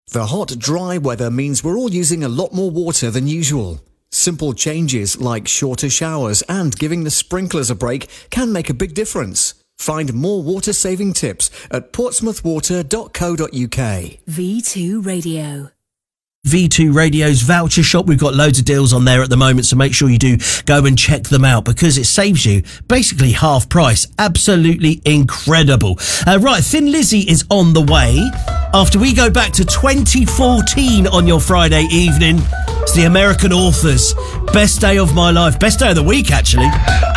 The hot, dry weather means we're all using a lot more water than usual. Simple changes like shorter showers and giving the sprinklers a break can make a big difference. Find more water-saving tips at portsmouthwater.co.uk. V2 Radio. V2 Radio's voucher shop. We've got loads of deals on there at the moment, so make sure you do go and check them out because it saves you basically half price. Absolutely incredible. Right, Thin Lizzy is on the way. After we go back to 2014 on your Friday evening, it's the American Authors. Best day of my life. Best day of the week, actually.